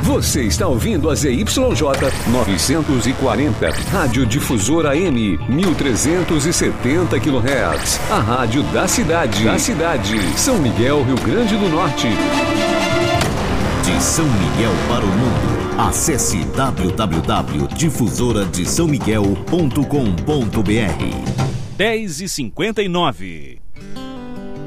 Você está ouvindo a ZYJ 940, Rádio Difusora M, 1370 kHz. A rádio da cidade. São Miguel, Rio Grande do Norte. De São Miguel para o mundo, acesse www.difusoradesaomiguel.com.br. 10h59.